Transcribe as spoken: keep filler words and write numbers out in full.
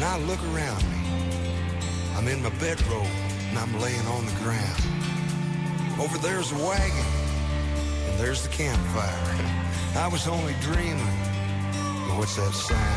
I look around me. I'm in my bedroll, and I'm laying on the ground. Over there's a wagon, and there's the campfire. I was only dreaming. But what's that sound?